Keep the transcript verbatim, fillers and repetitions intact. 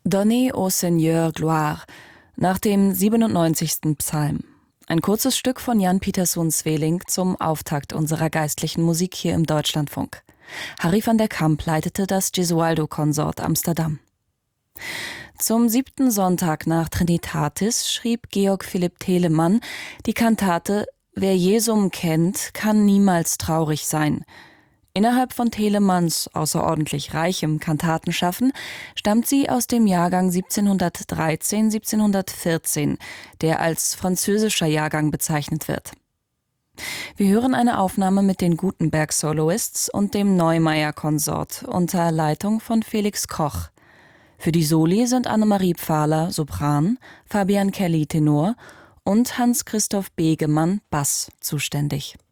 Donnez au Seigneur gloire nach dem siebenundneunzigsten Psalm. Ein kurzes Stück von Jan Pieterszoon Zweeling zum Auftakt unserer geistlichen Musik hier im Deutschlandfunk. Harry van der Kamp leitete das Gesualdo-Konsort Amsterdam. Zum siebten Sonntag nach Trinitatis schrieb Georg Philipp Telemann die Kantate »Wer Jesum kennt, kann niemals traurig sein«. Innerhalb von Telemanns außerordentlich reichem Kantatenschaffen stammt sie aus dem Jahrgang siebzehnhundertdreizehn siebzehnhundertvierzehn, der als französischer Jahrgang bezeichnet wird. Wir hören eine Aufnahme mit den Gutenberg Soloists und dem Neumeier Konsort unter Leitung von Felix Koch. Für die Soli sind Annemarie Pfahler, Sopran, Fabian Kelly, Tenor und Hans-Christoph Begemann, Bass, zuständig.